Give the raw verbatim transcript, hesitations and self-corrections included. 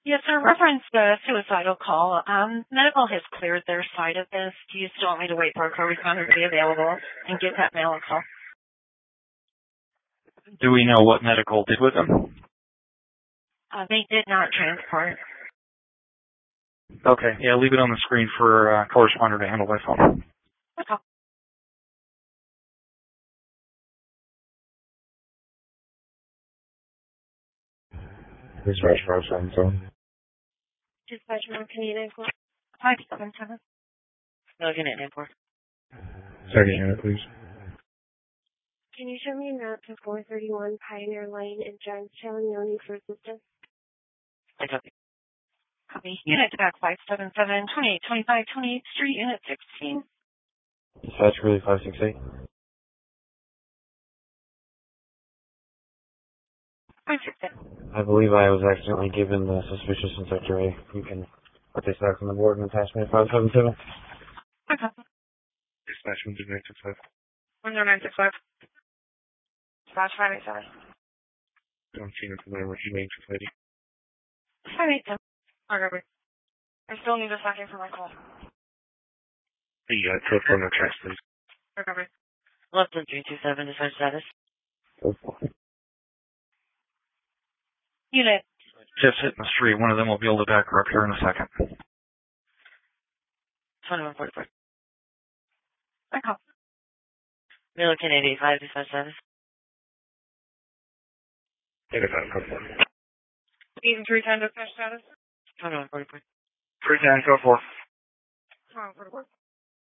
Yes, sir. Reference the suicidal call. Um, medical has cleared their side of this. Do you still want me to wait for a co-responder to be available and give that male a call? Do we know what medical did with them? Uh, they did not transport. Okay, yeah, leave it on the screen for uh, co-responder to handle by phone. Okay. Dispatch five seven seven. Dispatch one Canadian Airport. five seven seven. Logan at Airport. Second unit, please. Can you show me a map to four thirty-one Pioneer Lane in Johnstown, no need for assistance? I copy. Copy. Unit back five seven seven, twenty-eight twenty-five, twenty-eighth Street, Unit sixteen. Dispatch really five six eight. five six eight. I believe I was accidentally given the suspicious in Sector A. You can put this back on the board and attach me to five seven seven. I copy. Dispatch one zero nine six five. one zero nine six five. Dispatch five eight seven. I'm seeing it from there. Humane Society. five eight seven. I copy. I still need a second for my call. The uh, telephone no tracks, please. I copy. Left one three two seven, dispatch status. Go for it. Unit. Just hitting the street. One of them will be able to back her up here in a second. twenty-one forty-four. I copy. Milliken eight eight five, dispatch status. eighty-five, go for it. Even three times dispatch status. twenty-one forty-four. Three times, go for it. twenty-one forty-four.